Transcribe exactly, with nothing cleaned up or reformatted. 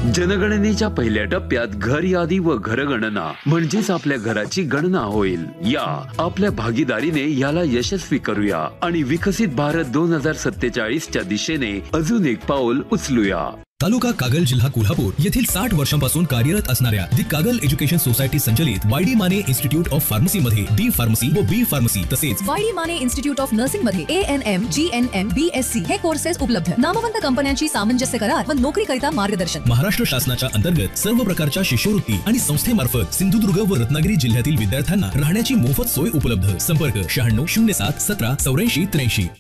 जनगणनेच्या पहिल्या टप्प्यात घर यादी व घरगणना म्हणजेच आपल्या घराची गणना होईल। या आपल्या भागीदारीने याला यशस्वी करूया आणि विकसित भारत दोन हजार सत्तेचाळीस च्या दिशेने अजून एक पाऊल उचलूया। तालुका कागल, जिल्हा कोल्हापूर येथील साठ वर्षांपासून कार्यरत असणाऱ्या दी कागल एज्युकेशन सोसायटी संचलित वायडी माने इन्स्टिट्यूट ऑफ फार्मसी मध्ये डी फार्मसी व बी फार्मसी तसेच वायडी माने इन्स्टिट्यूट ऑफ नर्सिंग मध्ये A N M, G N M, B S C हे कोर्सेस उपलब्ध। नामवंत कंपन्यांची सामंजस्य करार व नोकरीकरिता मार्गदर्शन। महाराष्ट्र शासनाच्या अंतर्गत सर्व प्रकारच्या शिष्यवृत्ती आणि संस्थेमार्फत सिंधुदुर्ग व रत्नागिरी जिल्ह्यातील विद्यार्थ्यांना राहण्याची मोफत सोय उपलब्ध। संपर्क शहाण्णव शून्य सात सतरा चौऱ्याऐंशी त्र्याऐंशी।